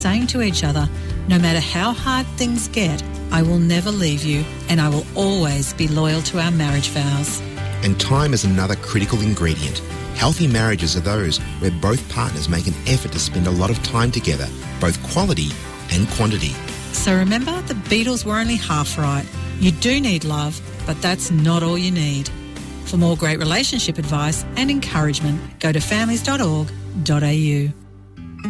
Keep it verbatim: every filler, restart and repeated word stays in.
saying to each other, no matter how hard things get, I will never leave you and I will always be loyal to our marriage vows. And time is another critical ingredient. Healthy marriages are those where both partners make an effort to spend a lot of time together, both quality and quantity. So remember, the Beatles were only half right. You do need love, but that's not all you need. For more great relationship advice and encouragement, go to families dot org dot a u.